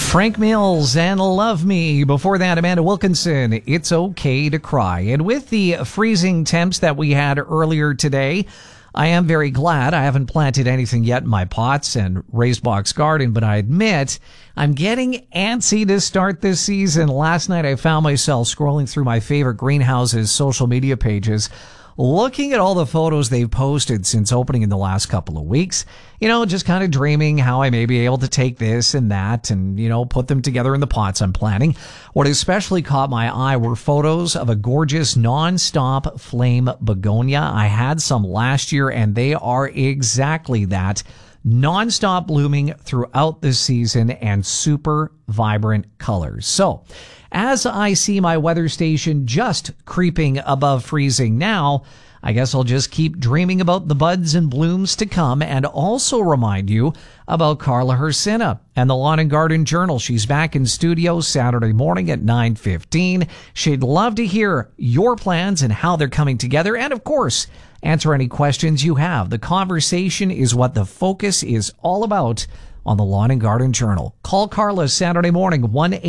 Frank Mills and Love Me. Before that, Amanda Wilkinson, It's Okay to Cry. And with the freezing temps that we had earlier today, I am very glad I haven't planted anything yet in my pots and raised box garden, but I admit I'm getting antsy to start this season. Last night I found myself scrolling through my favorite greenhouses social media pages, looking at all the photos they've posted since opening in the last couple of weeks, just kind of dreaming how I may be able to take this and that and, put them together in the pots I'm planting. What especially caught my eye were photos of a gorgeous non-stop flame begonia. I had some last year and they are exactly that. Non-stop blooming throughout the season and super vibrant colors. So, as I see my weather station just creeping above freezing now, I guess I'll just keep dreaming about the buds and blooms to come and also remind you about Carla Hersina and the Lawn and Garden Journal. She's back in studio Saturday morning at 9:15. She'd love to hear your plans and how they're coming together and, of course, answer any questions you have. The conversation is what the focus is all about on the Lawn and Garden Journal. Call Carla Saturday morning,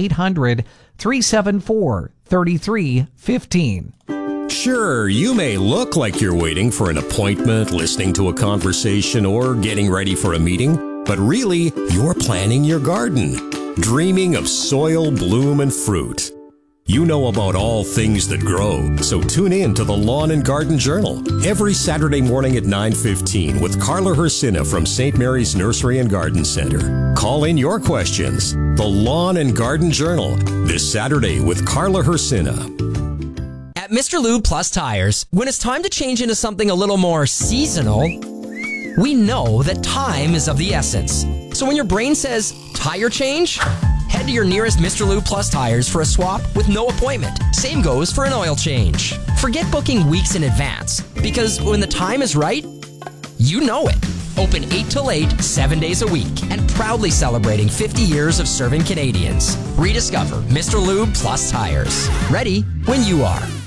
1-800-374-3315. Sure, you may look like you're waiting for an appointment, listening to a conversation, or getting ready for a meeting, but really, you're planning your garden, dreaming of soil, bloom, and fruit. You know about all things that grow, so tune in to the Lawn and Garden Journal every Saturday morning at 9:15 with Carla Hersina from St. Mary's Nursery and Garden Center. Call in your questions. The Lawn and Garden Journal, this Saturday with Carla Hersina. At Mr. Lube Plus Tires, when it's time to change into something a little more seasonal, we know that time is of the essence. So when your brain says, tire change, head to your nearest Mr. Lube Plus Tires for a swap with no appointment. Same goes for an oil change. Forget booking weeks in advance, because when the time is right, you know it. Open 8 till 8, 7 days a week, and proudly celebrating 50 years of serving Canadians. Rediscover Mr. Lube Plus Tires. Ready when you are.